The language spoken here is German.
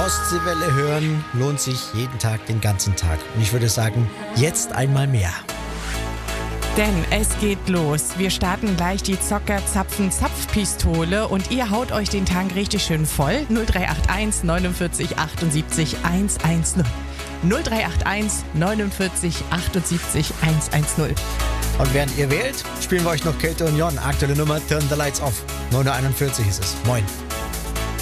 Ostseewelle hören lohnt sich jeden Tag, den ganzen Tag. Und ich würde sagen, jetzt einmal mehr. Denn es geht los. Wir starten gleich die Zocker-Zapfen-Zapfpistole und ihr haut euch den Tank richtig schön voll. 0381 49 78 110. 0381 49 78 110. Und während ihr wählt, spielen wir euch noch Kälte Union. Aktuelle Nummer, Turn the Lights Off. 9:41 ist es. Moin.